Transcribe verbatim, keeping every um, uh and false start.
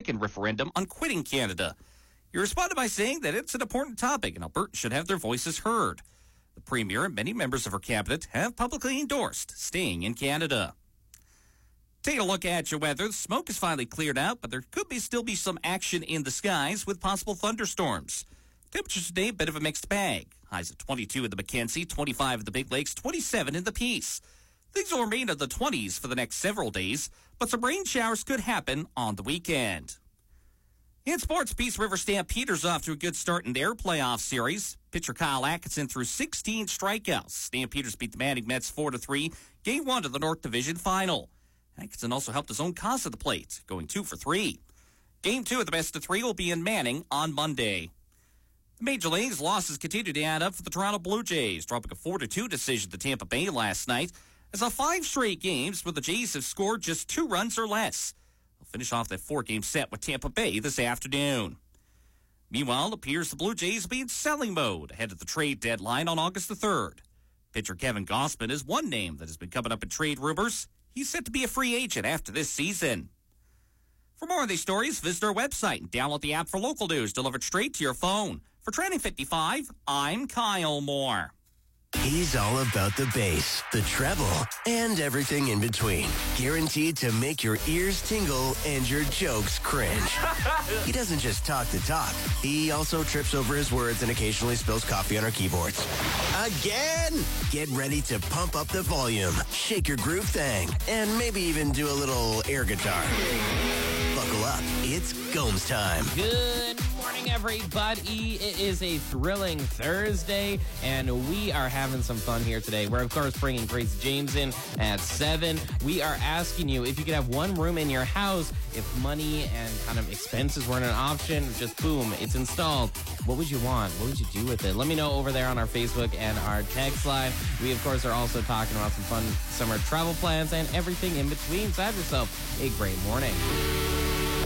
second referendum on quitting Canada. He responded by saying that it's an important topic and Albertans should have their voices heard. The Premier and many members of her cabinet have publicly endorsed staying in Canada. Taking a look at your weather, the smoke is finally cleared out, but there could be still be some action in the skies with possible thunderstorms. Temperatures today, a bit of a mixed bag. Highs at twenty-two in the Mackenzie, twenty-five in the Big Lakes, twenty-seven in the Peace. Things will remain in the twenties for the next several days, but some rain showers could happen on the weekend. In sports, Peace River Stampeders off to a good start in their playoff series. Pitcher Kyle Atkinson threw sixteen strikeouts. Stampeders beat the Manning Mets four to three, game one of the North Division final. Atkinson also helped his own cause at the plate, going two for three. Game two of the best of three will be in Manning on Monday. The Major Leagues losses continue to add up for the Toronto Blue Jays, dropping a four to two decision to Tampa Bay last night, as of five straight games where the Jays have scored just two runs or less. They'll finish off that four-game set with Tampa Bay this afternoon. Meanwhile, it appears the Blue Jays will be in selling mode ahead of the trade deadline on August the third. Pitcher Kevin Gausman is one name that has been coming up in trade rumors. He's set to be a free agent after this season. For more of these stories, visit our website and download the app for local news delivered straight to your phone. For Trending fifty-five, I'm Kyle Moore. He's all about the bass, the treble, and everything in between. Guaranteed to make your ears tingle and your jokes cringe. He doesn't just talk the talk. He also trips over his words and occasionally spills coffee on our keyboards. Again! Get ready to pump up the volume, shake your groove thing, and maybe even do a little air guitar. Buckle up. It's Gomes time. Good morning, everybody. It is a thrilling Thursday, and we are having some fun here today. We're, of course, bringing Grace James in at seven. We are asking you if you could have one room in your house, if money and kind of expenses weren't an option, just boom, it's installed. What would you want? What would you do with it? Let me know over there on our Facebook and our text line. We, of course, are also talking about some fun summer travel plans and everything in between. So have yourself a great morning.